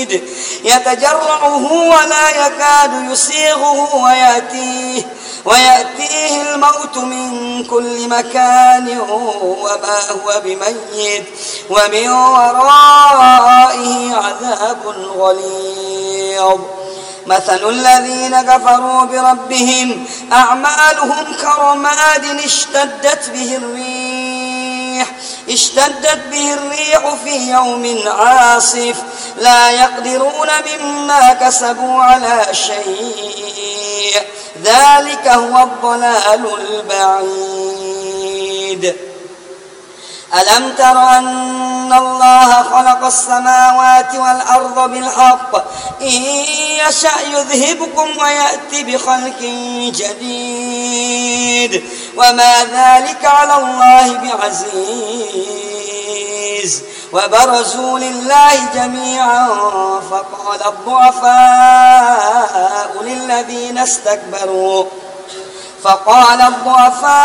يتجرعه ولا يكاد يسيغه ويأتيه الموت من كل مكان وما هو بميت ومن ورائه عذاب غليظ. مثل الذين كفروا بربهم أعمالهم كرماد اشتدت به الريح في يوم عاصف لا يقدرون مما كسبوا على شيء ذلك هو الضلال البعيد. ألم تر أن الله خلق السماوات والأرض بالحق إن يشأ يذهبكم ويأتي بخلق جديد وما ذلك على الله بعزيز. وبرزوا لله جميعا فقال الضعفاء